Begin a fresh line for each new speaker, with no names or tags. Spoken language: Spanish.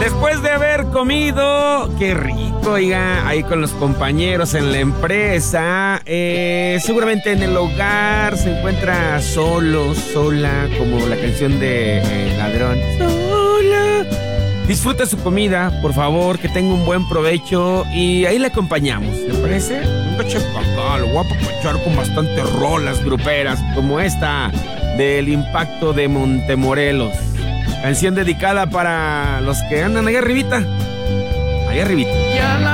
Después de haber comido, qué rico, oiga, ahí con los compañeros en la empresa, seguramente en el hogar se encuentra solo, sola, como la canción de Ladrón. Sola. Disfruta su comida, por favor, que tenga un buen provecho y ahí le acompañamos, ¿le parece? Venga, checa acá, lo voy a apapachar con bastantes rolas gruperas, como esta del Impacto de Montemorelos. Canción dedicada para los que andan allá arribita. Allá arribita.